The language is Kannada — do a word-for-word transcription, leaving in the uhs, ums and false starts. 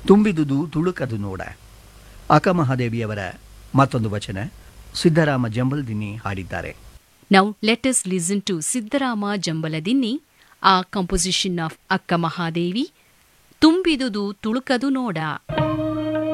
ತುಂಬಿದುದು ತುಳುಕದು ನೋಡ. ಅಕ್ಕಮಹಾದೇವಿಯವರ ಮತ್ತೊಂದು ವಚನ ಸಿದ್ದರಾಮ ಜಂಬಲದಿನ್ನಿ ಹಾಡಿದ್ದಾರೆ. Now let us listen to Siddharama Jambaladinni, a composition of Akka Mahadevi, ತುಂಬಿದುದು ತುಳುಕದು ನೋಡ.